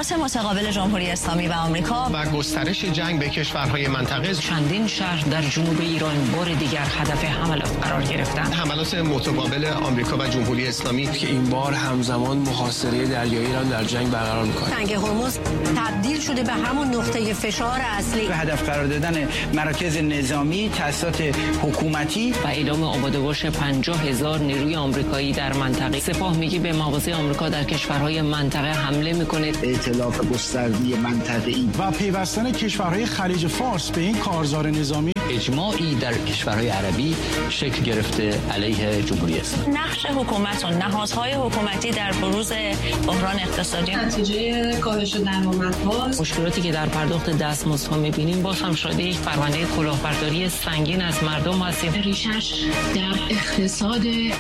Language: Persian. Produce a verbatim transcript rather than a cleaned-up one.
تماس متقابل جمهوری اسلامی و آمریکا و گسترش جنگ به کشورهای منطقه، چندین شهر در جنوب ایران بار دیگر هدف حملات قرار گرفتند. حملات متقابل آمریکا و جمهوری اسلامی که این بار همزمان محاصره دریایی ایران در جنگ برقرار می‌کنه. تنگ هرمز تبدیل شده به همون نقطه فشار اصلی. به هدف قرار دادن مراکز نظامی، تأسیسات حکومتی و اعلام آماده باش پنجاه هزار نیروی آمریکایی در منطقه. سپاه میگه به مواضع آمریکا در کشورهای منطقه حمله میکنه. ائتلاف گسترده منطقه‌ای و پیوستن کشورهای خلیج فارس به این کارزار نظامی. اجماعی در کشورهای عربی شکل گرفته علیه جمهوری اسلامی. نقش حکومت و نهادهای حکومتی در بروز بحران اقتصادی نتیجه کاهش درآمدها، مشکلاتی که در پرداخت دستمزدها می‌بینیم باز هم شده یک پرونده کلاهبرداری سنگین از مردم هستیم. ریشش در اقتصاد